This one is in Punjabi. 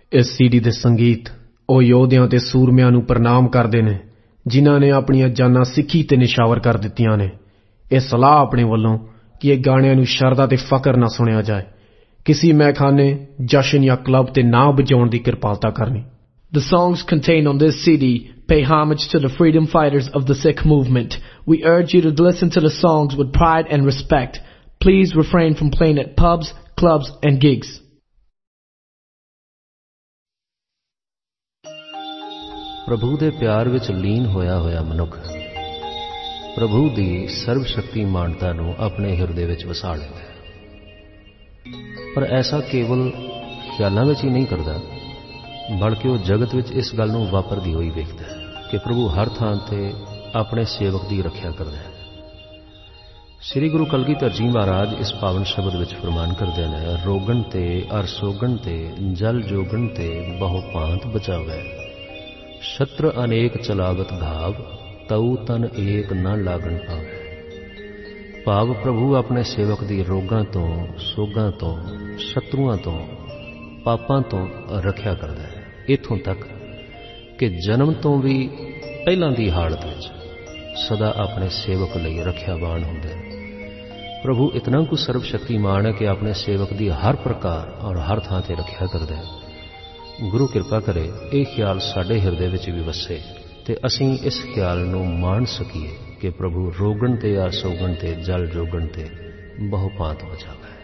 इस सीडी दे संगीत ਉਹ ਯੋਧਿਆਂ ਤੇ ਸੂਰਮਿਆਂ ਨੂੰ ਪ੍ਰਣਾਮ ਕਰਦੇ ਨੇ ਜਿਨ੍ਹਾਂ ਨੇ ਆਪਣੀਆਂ ਜਾਨਾਂ ਸਿੱਖੀ ਤੇ ਨਿਸ਼ਾਵਰ ਕਰ ਦਿੱਤੀਆਂ ਨੇ। ਇਹ ਸਲਾਹ ਆਪਣੇ ਵੱਲੋਂ ਕਿ ਇਹ ਗਾਣਿਆਂ ਨੂੰ ਸ਼ਰਧਾ ਤੇ ਫਕਰ ਨਾਲ ਸੁਣਿਆ ਜਾਏ, ਕਿਸੇ ਮੈਖਾਨੇ, ਜਸ਼ਨ ਜਾਂ ਕਲੱਬ ਤੇ ਨਾ ਵਜਾਉਣ ਦੀ ਕਿਰਪਾਲਤਾ ਕਰਨੀ। The songs contained on this CD pay homage to the freedom fighters of the Sikh movement. We urge you to listen to the songs with pride and respect. Please refrain from playing at pubs, clubs and gigs. ਪ੍ਰਭੂ ਦੇ ਪਿਆਰ ਵਿੱਚ ਲੀਨ ਹੋਇਆ ਮਨੁੱਖ ਪ੍ਰਭੂ ਦੀ ਸਰਵ ਸ਼ਕਤੀਮਾਨਤਾ ਨੂੰ ਆਪਣੇ ਹਿਰਦੇ ਵਿੱਚ ਵਸਾ ਲੈਂਦਾ ਹੈ। ਪਰ ਐਸਾ ਕੇਵਲ ਖਿਆਲਾਂ ਵਿੱਚ ਹੀ ਨਹੀਂ ਕਰਦਾ, ਬਲਕਿ ਉਹ ਜਗਤ ਵਿੱਚ ਇਸ ਗੱਲ ਨੂੰ ਵਾਪਰਦੀ ਹੋਈ ਵੇਖਦਾ ਹੈ ਕਿ ਪ੍ਰਭੂ ਹਰ ਥਾਂ ਤੇ ਆਪਣੇ ਸੇਵਕ ਦੀ ਰੱਖਿਆ ਕਰਦਾ ਹੈ। ਸ੍ਰੀ ਗੁਰੂ ਕਲਗੀਧਰ ਜੀ ਮਹਾਰਾਜ ਇਸ ਪਾਵਨ ਸ਼ਬਦ ਵਿੱਚ ਫਰਮਾਨ ਕਰਦੇ ਨੇ, ਰੋਗਣ ਤੇ ਅਰ ਸੋਗਣ ਤੇ ਜਲ ਜੋਗਣ ਤੇ ਬਹੁ ਭਾਂਤ ਬਚਾਵੈ, ਸ਼ਤਰ ਅਨੇਕ ਚਲਾਵਤ ਘਾਵ ਤਉ ਤਨ ਏਕ ਨਾ ਲਾਗਣ ਪਾਵੈ। ਭਾਵ ਪ੍ਰਭੂ ਆਪਣੇ ਸੇਵਕ ਦੀ ਰੋਗਾਂ ਤੋਂ, ਸੋਗਾਂ ਤੋਂ, ਸ਼ਤਰੂਆਂ ਤੋਂ, ਪਾਪਾਂ ਤੋਂ ਰੱਖਿਆ ਕਰਦਾ ਹੈ, ਇੱਥੋਂ ਤੱਕ ਕਿ ਜਨਮ ਤੋਂ ਵੀ ਪਹਿਲਾਂ ਦੀ ਹਾਲਤ ਵਿੱਚ ਸਦਾ ਆਪਣੇ ਸੇਵਕ ਲਈ ਰੱਖਿਆਵਾਨ ਹੁੰਦਾ ਹੈ। ਪ੍ਰਭੂ ਇਤਨਾ ਕੁ ਸਰਬ ਸ਼ਕਤੀਮਾਨ ਹੈ ਕਿ ਆਪਣੇ ਸੇਵਕ ਦੀ ਹਰ ਪ੍ਰਕਾਰ ਔਰ ਹਰ ਥਾਂ ਤੇ ਰੱਖਿਆ ਕਰਦਾ ਹੈ। ਗੁਰੂ ਕਿਰਪਾ ਕਰੇ ਇਹ ਖਿਆਲ ਸਾਡੇ ਹਿਰਦੇ ਵਿੱਚ ਵੀ ਵਸੇ ਤੇ ਅਸੀਂ ਇਸ ਖਿਆਲ ਨੂੰ ਮਾਣ ਸਕੀਏ ਕਿ ਪ੍ਰਭੂ ਰੋਗਣ ਤੇ ਜਾਂ ਸੋਗਣ ਤੇ ਜਲ ਜੋਗਣ ਤੇ ਬਹੁ ਭਾਂਤ ਬਚਾਵੇ।